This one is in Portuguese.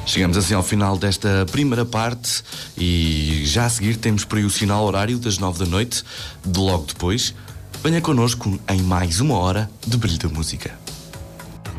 Chegamos assim ao final desta primeira parte e já a seguir temos por aí o sinal horário das 9 da noite. De logo depois, venha connosco em mais uma hora de Brilho da Música.